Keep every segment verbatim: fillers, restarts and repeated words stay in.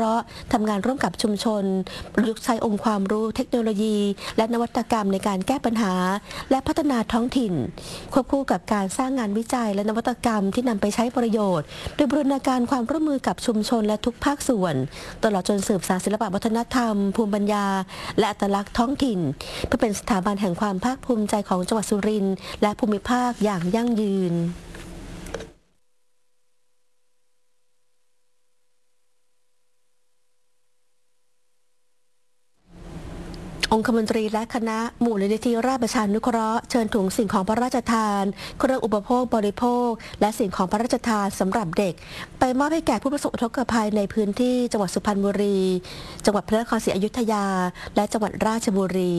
ราะห์ทำงานร่วมกับชุมชนประยุกต์ใช้องค์ความรู้เทคโนโลยี และนวัตกรรมในการแก้ปัญหาและพัฒนาท้องถิ่นควบคู่กับการสร้างงานวิจัยและนวัตกรรมที่นำไปใช้ประโยชน์โดยบูรณาการความร่วมมือกับชุมชนและทุกภาคส่วนตลอดจนสืบสานศิลปวัฒนธรรมภูมิปัญญาและอัตลักษณ์ท้องถิ่นเพื่อเป็นสถาบันแห่งความภาคภูมิใจของจังหวัดสุรินทร์และภูมิภาคอย่างยั่งยืนองคมนตรีและคณะมูลนิธิราชประชานุเคราะห์เชิญถุงสิ่งของพระราชทานเครื่องอุปโภคบริโภคและสิ่งของพระราชทานสำหรับเด็กไปมอบให้แก่ผู้ประสบอุทกภัยในพื้นที่จังหวัดสุพรรณบุรีจังหวัดพระนครศรีอยุธยาและจังหวัดราชบุรี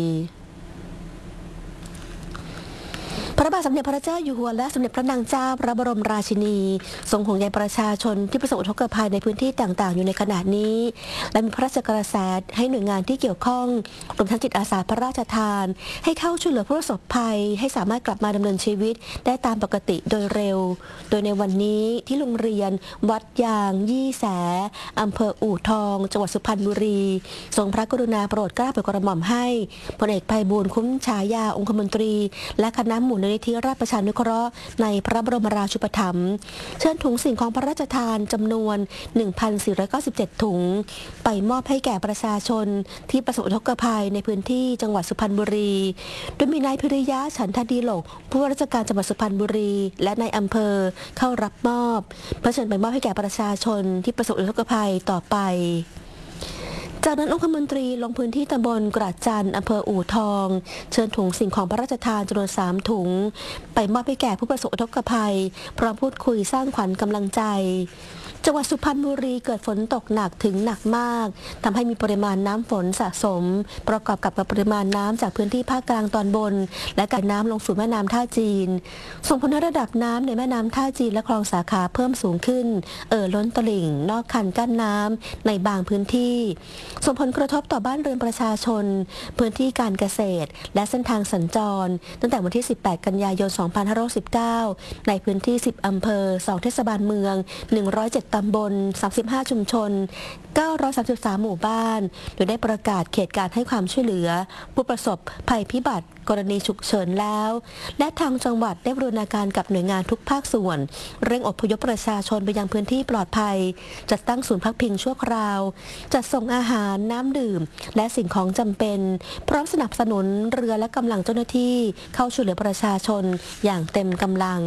พระบาทสมเด็จพระเจ้าอยู่หัวและสมเด็จพระนางเจ้าพระบรมราชินีทรงห่วงใยประชาชนที่ประสบอุทกภัยในพื้นที่ต่างๆอยู่ในขณะนี้และมีพระราชกระแสให้หน่วยงานที่เกี่ยวข้องรวมทั้งจิตอาสาพระราชทานให้เข้าช่วยเหลือผู้ประสบภัยให้สามารถกลับมาดำเนินชีวิตได้ตามปกติโดยเร็วโดยในวันนี้ที่โรงเรียนวัดยางยี่แสอำเภออู่ทองจังหวัดสุพรรณบุรีทรงพระกรุณาโปรดเกล้าโปรดกระหม่อมให้พลเอกไพบูลย์คุ้มฉายาองคมนตรีและคณะมูลนิธิราชประชานุเคราะห์ในพระบรมราชูปถัมภ์เชิญถุงสิ่งของพระราชทานจำนวน หนึ่งพันสี่ร้อยเก้าสิบเจ็ด ถุงไปมอบให้แก่ประชาชนที่ประสบอุทกภัยในพื้นที่จังหวัดสุพรรณบุรีโดยมีนายพิริยะฉันทดีโลกผู้ว่าราชการจังหวัดสุพรรณบุรีและนายอำเภอเข้ารับมอบเพื่อเชิญไปมอบให้แก่ประชาชนที่ประสบอุทกภัยต่อไปจากนั้นองคมนตรีลงพื้นที่ตำบลกระจันอำเภออู่ทองเชิญถุงสิ่งของพระราชทานจำนวนสามถุงไปมอบให้แก่ผู้ประสบอุทกภัยพร้อมพูดคุยสร้างขวัญกำลังใจจังหวัดสุพรรณบุรีเกิดฝนตกหนักถึงหนักมากทำให้มีปริมาณน้ำฝนสะสมประกอบกับปริมาณน้ำจากพื้นที่ภาคกลางตอนบนและการน้ำลงสู่แม่น้ำท่าจีนส่งผลให้ระดับน้ำในแม่น้ำท่าจีนและคลองสาขาเพิ่มสูงขึ้นเอ่อล้นตลิ่งนอกคันกั้นน้ำในบางพื้นที่ส่งผลกระทบต่อบ้านเรือนประชาชนพื้นที่การเกษตรและเส้นทางสัญจรตั้งแต่วันที่สิบแปดกันยายนสองพันห้าร้อยสิบเก้าในพื้นที่สิบอำเภอสองเทศบาลเมืองหนึ่งร้อยเจ็ดตำบลสามสิบห้าชุมชนเก้าร้อยสามสิบสามหมู่บ้านโดยได้ประกาศเขตการให้ความช่วยเหลือผู้ประสบภัยพิบัติกรณีฉุกเฉินแล้วและทางจังหวัดได้บูรณาการกับหน่วยงานทุกภาคส่วนเร่งอพยพประชาชนไปยังพื้นที่ปลอดภัยจัดตั้งศูนย์พักพิงชั่วคราวจัดส่งอาหารน้ำดื่มและสิ่งของจำเป็นพร้อมสนับสนุนเรือและกำลังเจ้าหน้าที่เข้าช่วยเหลือประชาชนอย่างเต็มกำลัง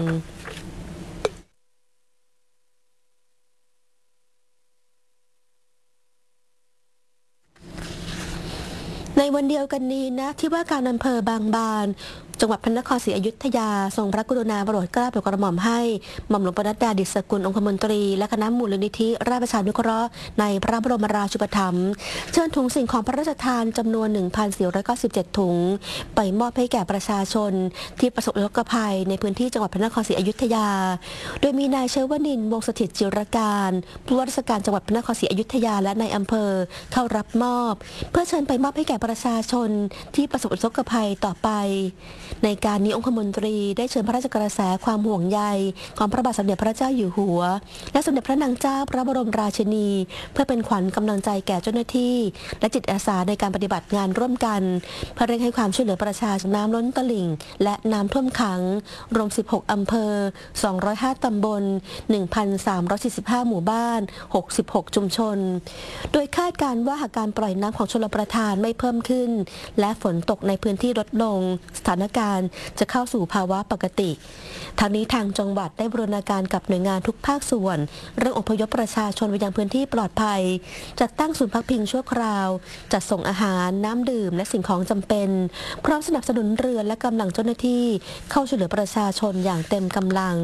ในวันเดียวกันนี้นะที่ว่าการอำเภอบางบานจังหวัดพระนครศรีอยุธยาทรงพระกรุณาโปรดเกล้าโปรดกระหม่อมให้หม่อมหลวงปนัดดาดิษฐกุลองคมนตรีและคณะมูลนิธิราชประชานุเคราะห์ในพระบรมราชูปถัมภ์เชิญถุงสิ่งของพระราชทานจำนวน หนึ่งพันสี่ร้อยเก้าสิบเจ็ด ถุงไปมอบให้แก่ประชาชนที่ประสบอุทกภัยในพื้นที่จังหวัดพระนครศรีอยุธยาโดยมีนายเชวนินทร์วงศ์สถิตจิรการผู้ว่าราชการจังหวัดพระนครศรีอยุธยาและนายอำเภอเข้ารับมอบเพื่อเชิญไปมอบให้แก่ประชาชนที่ประสบอุทกภัยต่อไปในการนี้องคมนตรีได้เชิญพระราชกระแสความห่วงใยของพระบาทสมเด็จพระเจ้าอยู่หัวและสมเด็จพระนางเจ้าพระบรมราชินีเพื่อเป็นขวัญกำลังใจแก่เจ้าหน้าที่และจิตอาสาในการปฏิบัติงานร่วมกันเพื่อเร่งให้ความช่วยเหลือประชาชนน้ำล้นตลิ่งและน้ำท่วมขังรวมสิบหกอำเภอสองร้อยห้าตำบล หนึ่งพันสามร้อยสี่สิบห้า หมู่บ้านหกสิบหกชุมชนโดยคาดการณ์ว่าหากการปล่อยน้ำของชลประทานไม่เพิ่มขึ้นและฝนตกในพื้นที่ลดลงสถานการณ์จะเข้าสู่ภาวะปกติทางนี้ทางจังหวัดได้บูรณาการกับหน่วยงานทุกภาคส่วนเร่งอพยพประชาชนไปยังพื้นที่ปลอดภัยจัดตั้งศูนย์พักพิงชั่วคราวจัดส่งอาหารน้ำดื่มและสิ่งของจำเป็นพร้อมสนับสนุนเรือและกำลังเจ้าหน้าที่เข้าช่วยเหลือประชาชนอย่างเต็มกำลัง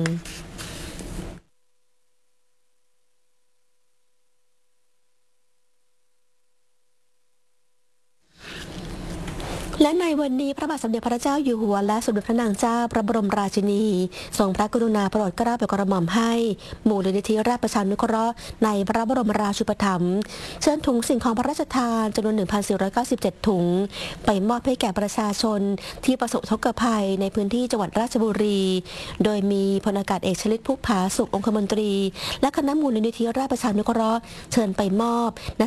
และในวันนี้พระบาทสมเด็จพระเจ้าอยู่หัวและสมเด็จพระนางเจ้าพระบรมราชินีทรงพระกรุณาโปรดเกล้าโปรดกระหม่อมให้มูลนิธิราชประชานุเคราะห์ในพระบรมราชูปถัมภ์เชิญถุงสิ่งของพระราชทานจำนวน หนึ่งพันสี่ร้อยเก้าสิบเจ็ด ถุงไปมอบให้แก่ประชาชนที่ประสบอุทกภัยในพื้นที่จังหวัดราชบุรีโดยมีพลอากาศเอกชลิต พุกผาสุของคมนตรีและคณะมูลนิธิราชประชานุเคราะห์เชิญไปมอบณ